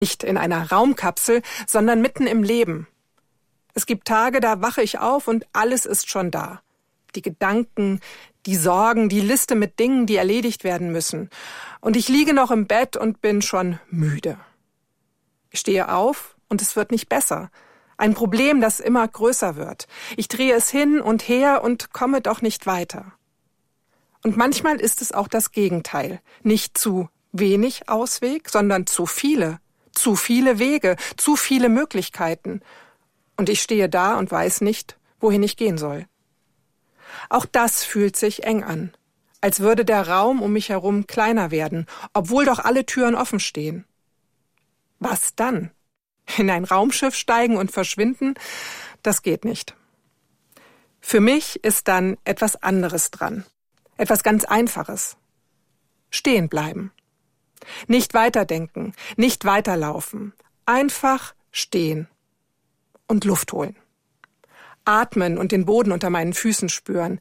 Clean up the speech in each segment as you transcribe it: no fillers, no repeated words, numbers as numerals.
Nicht in einer Raumkapsel, sondern mitten im Leben. Es gibt Tage, da wache ich auf und alles ist schon da. Die Gedanken, die Sorgen, die Liste mit Dingen, die erledigt werden müssen. Und ich liege noch im Bett und bin schon müde. Ich stehe auf und es wird nicht besser. Ein Problem, das immer größer wird. Ich drehe es hin und her und komme doch nicht weiter. Und manchmal ist es auch das Gegenteil. Nicht zu wenig Ausweg, sondern zu viele. Zu viele Wege, zu viele Möglichkeiten. Und ich stehe da und weiß nicht, wohin ich gehen soll. Auch das fühlt sich eng an, als würde der Raum um mich herum kleiner werden, obwohl doch alle Türen offen stehen. Was dann? In ein Raumschiff steigen und verschwinden? Das geht nicht. Für mich ist dann etwas anderes dran. Etwas ganz Einfaches. Stehen bleiben. Nicht weiterdenken, nicht weiterlaufen. Einfach stehen. Und Luft holen. Atmen und den Boden unter meinen Füßen spüren.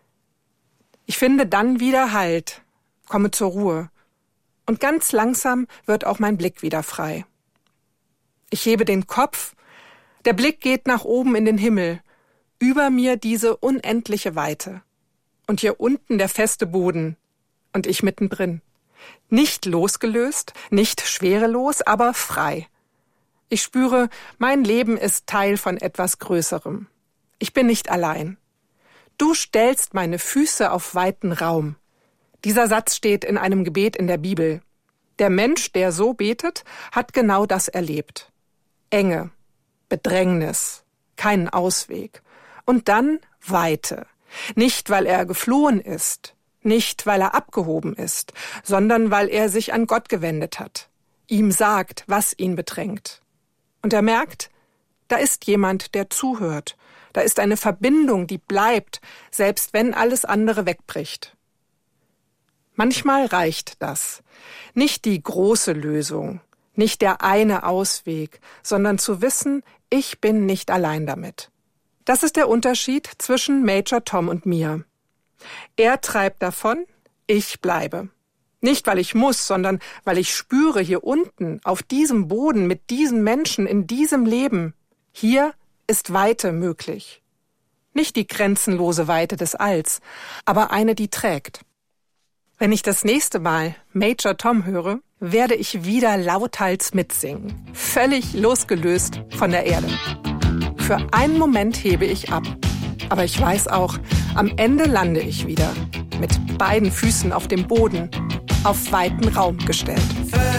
Ich finde dann wieder Halt, komme zur Ruhe. Und ganz langsam wird auch mein Blick wieder frei. Ich hebe den Kopf, der Blick geht nach oben in den Himmel, über mir diese unendliche Weite. Und hier unten der feste Boden und ich mittendrin. Nicht losgelöst, nicht schwerelos, aber frei. Ich spüre, mein Leben ist Teil von etwas Größerem. Ich bin nicht allein. Du stellst meine Füße auf weiten Raum. Dieser Satz steht in einem Gebet in der Bibel. Der Mensch, der so betet, hat genau das erlebt. Enge, Bedrängnis, keinen Ausweg. Und dann Weite. Nicht, weil er geflohen ist, nicht, weil er abgehoben ist, sondern weil er sich an Gott gewendet hat, ihm sagt, was ihn bedrängt. Und er merkt, da ist jemand, der zuhört. Da ist eine Verbindung, die bleibt, selbst wenn alles andere wegbricht. Manchmal reicht das. Nicht die große Lösung, nicht der eine Ausweg, sondern zu wissen, ich bin nicht allein damit. Das ist der Unterschied zwischen Major Tom und mir. Er treibt davon, ich bleibe. Nicht, weil ich muss, sondern weil ich spüre, hier unten, auf diesem Boden, mit diesen Menschen, in diesem Leben, hier ist Weite möglich. Nicht die grenzenlose Weite des Alls, aber eine, die trägt. Wenn ich das nächste Mal Major Tom höre, werde ich wieder lauthals mitsingen, völlig losgelöst von der Erde. Für einen Moment hebe ich ab, aber ich weiß auch, am Ende lande ich wieder, mit beiden Füßen auf dem Boden, auf weiten Raum gestellt.